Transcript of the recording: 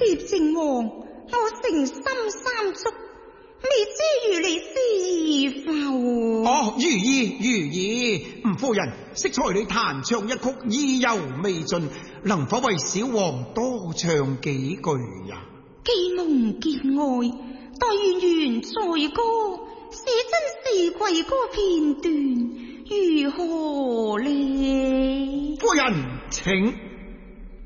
葉靖王，我誠心三祝，未知如你是否？ 哦，如意，吳夫人，適才你彈唱一曲，意猶未盡，能否為小王多唱幾句呀？ 既蒙結愛，待圓圓在歌，是真是貴歌片段，如何呢？ 夫人，請。